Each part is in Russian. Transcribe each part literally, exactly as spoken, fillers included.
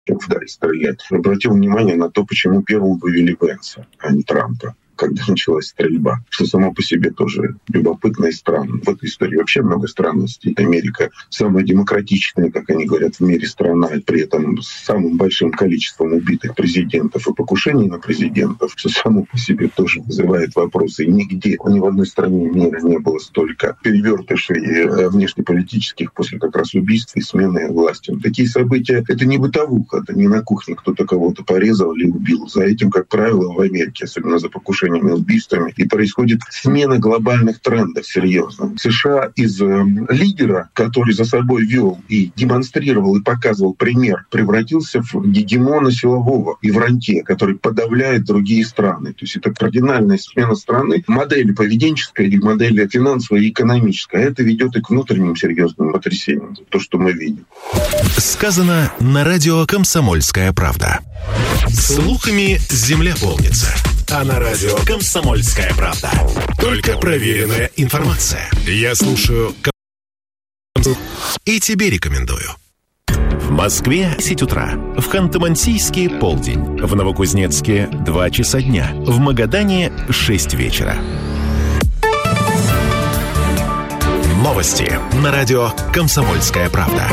вдаль стрелять. Обратил внимание на то, почему первым вывели Венса, а не Трампа, когда началась стрельба, что само по себе тоже любопытно и странно. В этой истории вообще много странностей. Америка самая демократичная, как они говорят, в мире страна, и при этом с самым большим количеством убитых президентов и покушений на президентов, что само по себе тоже вызывает вопросы. И нигде, ни в одной стране мира не было столько перевертышей внешнеполитических после как раз убийств и смены власти. Такие события — это не бытовуха, это не на кухне кто-то кого-то порезал или убил. За этим, как правило, в Америке, особенно за покушение убийствами, и происходит смена глобальных трендов серьезно. США из э, лидера, который за собой вел и демонстрировал и показывал пример, превратился в гегемона силового и в рантье, который подавляет другие страны. То есть это кардинальная смена страны, модели поведенческая или модели финансовая и экономическая. Это ведет и к внутренним серьезным потрясениям. То, что мы видим. Сказано на радио «Комсомольская правда». Слухами земля полнится. А на радио «Комсомольская правда» только проверенная информация. Я слушаю и тебе рекомендую. В Москве десять утра, в Ханты-Мансийске полдень, в Новокузнецке два часа дня, в Магадане шесть вечера. Новости на радио «Комсомольская правда».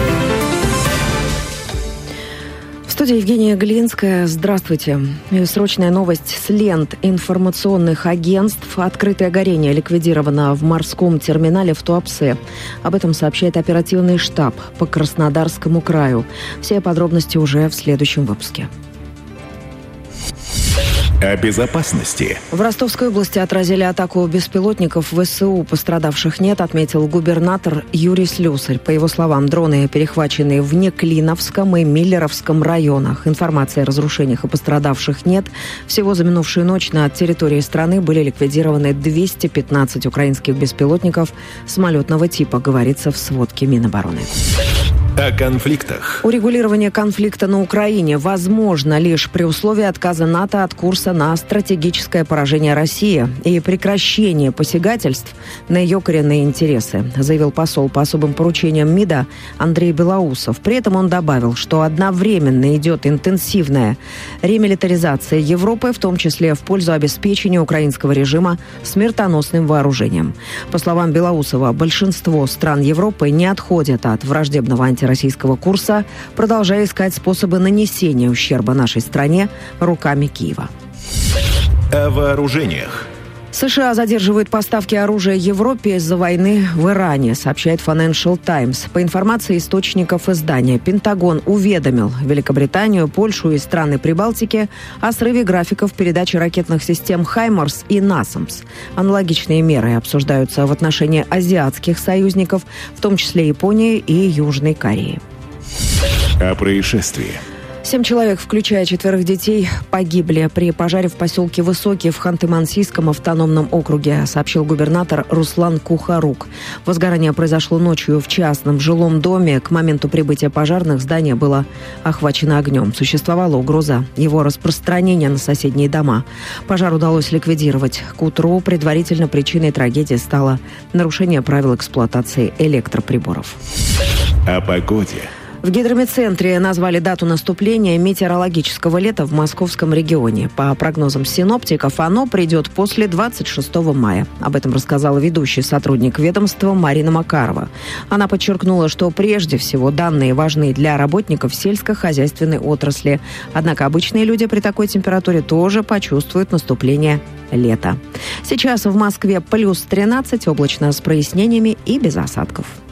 В студии Евгения Глинская. Здравствуйте. Срочная новость с лент информационных агентств. Открытое горение ликвидировано в морском терминале в Туапсе. Об этом сообщает оперативный штаб по Краснодарскому краю. Все подробности уже в следующем выпуске. О безопасности. В Ростовской области отразили атаку беспилотников ВСУ. Пострадавших нет, отметил губернатор Юрий Слюсарь. По его словам, дроны перехвачены в Неклиновском и Миллеровском районах. Информации о разрушениях и пострадавших нет. Всего за минувшую ночь на территории страны были ликвидированы двести пятнадцать украинских беспилотников самолетного типа, говорится в сводке Минобороны. О конфликтах. Урегулирование конфликта на Украине возможно лишь при условии отказа НАТО от курса на стратегическое поражение России и прекращение посягательств на ее коренные интересы, заявил посол по особым поручениям МИДа Андрей Белоусов. При этом он добавил, что одновременно идет интенсивная ремилитаризация Европы, в том числе в пользу обеспечения украинского режима смертоносным вооружением. По словам Белоусова, большинство стран Европы не отходят от враждебного антироссийского российского курса, продолжая искать способы нанесения ущерба нашей стране руками Киева. О вооружениях. США задерживают поставки оружия Европе из-за войны в Иране, сообщает Financial Times. По информации источников издания, Пентагон уведомил Великобританию, Польшу и страны Прибалтики о срыве графиков передачи ракетных систем «Хаймарс» и «Насамс». Аналогичные меры обсуждаются в отношении азиатских союзников, в том числе Японии и Южной Кореи. О происшествии. Семь человек, включая четверых детей, погибли при пожаре в поселке Высокий в Ханты-Мансийском автономном округе, сообщил губернатор Руслан Кухарук. Возгорание произошло ночью в частном жилом доме. К моменту прибытия пожарных здание было охвачено огнем. Существовала угроза его распространения на соседние дома. Пожар удалось ликвидировать. К утру предварительно причиной трагедии стало нарушение правил эксплуатации электроприборов. О погоде. В гидрометцентре назвали дату наступления метеорологического лета в московском регионе. По прогнозам синоптиков, оно придет после двадцать шестого мая. Об этом рассказала ведущий сотрудник ведомства Марина Макарова. Она подчеркнула, что прежде всего данные важны для работников сельскохозяйственной отрасли. Однако обычные люди при такой температуре тоже почувствуют наступление лета. Сейчас в Москве плюс тринадцать, облачно с прояснениями и без осадков.